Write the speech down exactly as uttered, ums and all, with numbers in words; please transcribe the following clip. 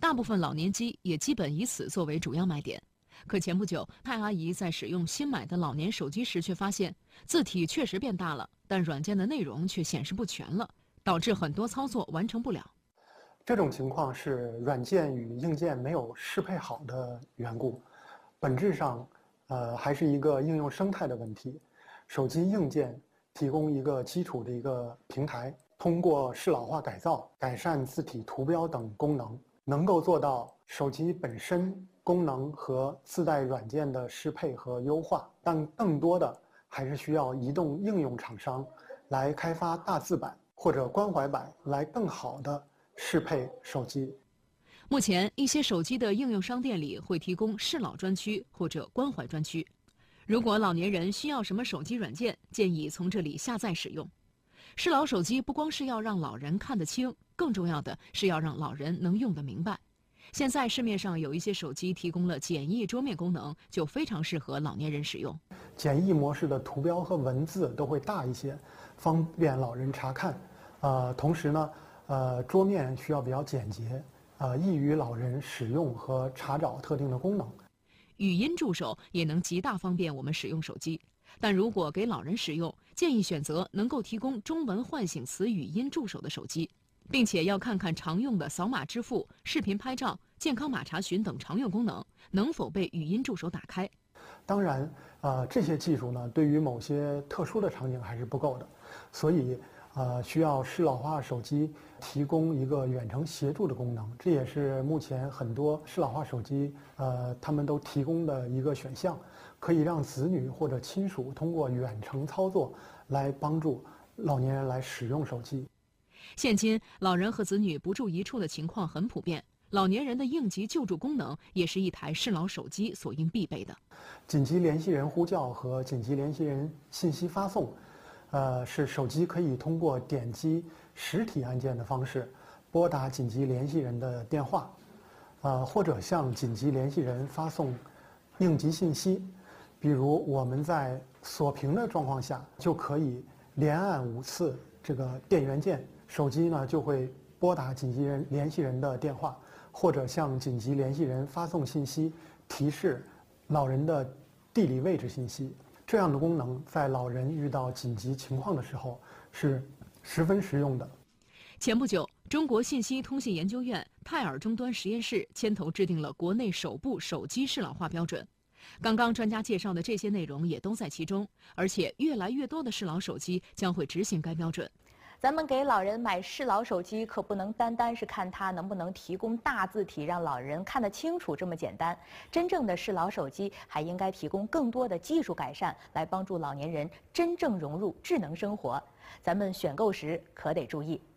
大部分老年机也基本以此作为主要卖点。可前不久，蔡阿姨在使用新买的老年手机时，却发现字体确实变大了，但软件的内容却显示不全了，导致很多操作完成不了。 这种情况是软件与硬件没有适配好的缘故，本质上，呃，还是一个应用生态的问题。手机硬件提供一个基础的一个平台，通过适老化改造、改善字体图标等功能，能够做到手机本身功能和自带软件的适配和优化，但更多的还是需要移动应用厂商来开发大字版或者关怀版，来更好的适配手机。 目前，一些手机的应用商店里会提供适老专区或者关怀专区。如果老年人需要什么手机软件，建议从这里下载使用。适老手机不光是要让老人看得清，更重要的是要让老人能用得明白。现在市面上有一些手机提供了简易桌面功能，就非常适合老年人使用。 简易模式的图标和文字都会大一些，方便老人查看。呃，同时呢，呃，桌面需要比较简洁，呃，易于老人使用和查找特定的功能。 语音助手也能极大方便我们使用手机，但如果给老人使用，建议选择能够提供中文唤醒词语音助手的手机，并且要看看常用的扫码支付、视频拍照、健康码查询等常用功能能否被语音助手打开。 当然，呃，这些技术呢，对于某些特殊的场景还是不够的，所以，呃，需要适老化手机提供一个远程协助的功能，这也是目前很多适老化手机，呃，他们都提供的一个选项，可以让子女或者亲属通过远程操作来帮助老年人来使用手机。 现今，老人和子女不住一处的情况很普遍。老年人的应急救助功能也是一台适老手机所应必备的。 紧急联系人呼叫和紧急联系人信息发送，呃，是手机可以通过点击实体按键的方式拨打紧急联系人的电话，呃，或者向紧急联系人发送应急信息。比如我们在锁屏的状况下，就可以连按五次这个电源键，手机呢就会拨打紧急人联系人的电话，或者向紧急联系人发送信息，提示老人的地理位置信息。这样的功能在老人遇到紧急情况的时候是十分实用的。 前不久，中国信息通信研究院泰尔终端实验室牵头制定了国内首部手机适老化标准。刚刚专家介绍的这些内容也都在其中，而且越来越多的适老手机将会执行该标准。 咱们给老人买适老手机，可不能单单是看它能不能提供大字体让老人看得清楚这么简单。真正的适老手机还应该提供更多的技术改善，来帮助老年人真正融入智能生活。咱们选购时可得注意。